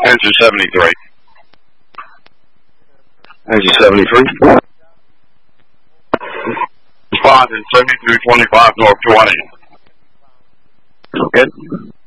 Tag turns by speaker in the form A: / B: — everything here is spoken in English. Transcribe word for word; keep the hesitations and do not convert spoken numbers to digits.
A: Answer seventy-three.
B: Answer seventy-three.
A: Respond in seventy-three twenty-five North twenty.
B: Okay.